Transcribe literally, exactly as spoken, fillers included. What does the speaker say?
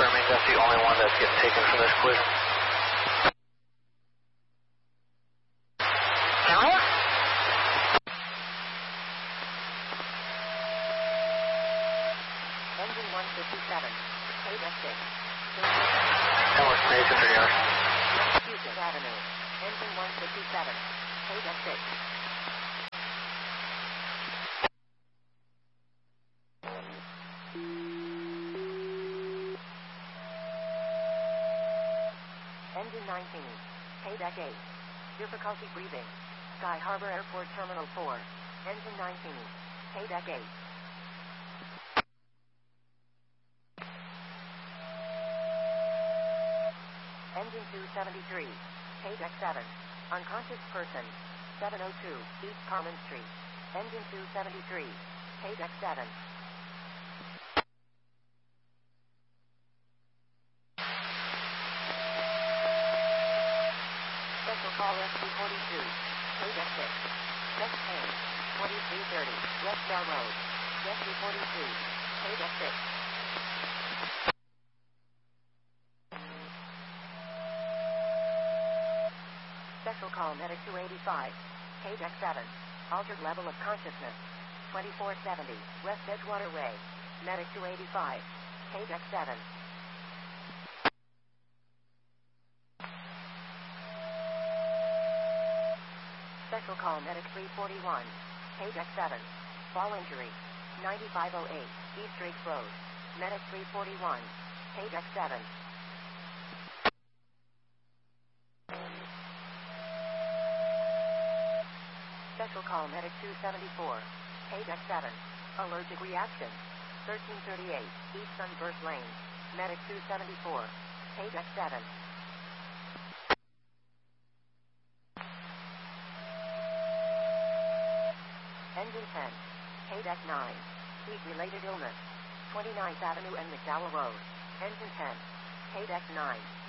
confirming that's the only one that's getting taken from this collision. Hello? Engine one fifty-seven, eight F six. That was Mason for yours. Massachusetts Avenue, engine one fifty-seven, eight F six. Engine nineteen, Payback eight. Difficulty breathing. Sky Harbor Airport Terminal four. Engine nineteen, Payback eight. Engine two seventy-three, Payback seven. Unconscious person. seven oh two, East Carmen Street. Engine two seventy-three, Payback seven. Special call S P forty-two, Payback six. Next train, twenty-three thirty, West Bell Road. S P forty-two, Payback six. Special call Medic two eighty-five, Payback seven. Altered level of consciousness. twenty-four seventy, West Edgewater Way. Medic two eighty-five, Payback seven. Special call Medic three forty-one, Payback seven. Fall injury. ninety-five oh eight, East Drake Road. Medic three forty-one, Payback seven. Special call Medic two seventy-four, Payback seven. Allergic reaction. thirteen thirty-eight, East Sunburst Lane. Medic two seventy-four, Payback seven. Engine ten, Payback nine. Heat-related illness. twenty-ninth Avenue and McDowell Road. Engine ten, Payback nine.